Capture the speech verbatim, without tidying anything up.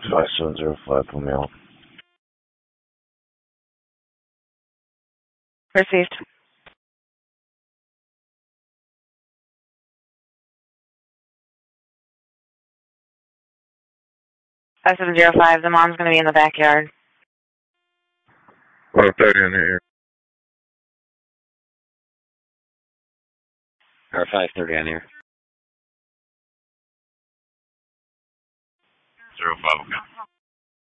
five seven zero five, pull me out. Received. five seven zero five, the mom's going to be in the backyard. five thirty in the air. Or five thirty on here. Zero five, okay.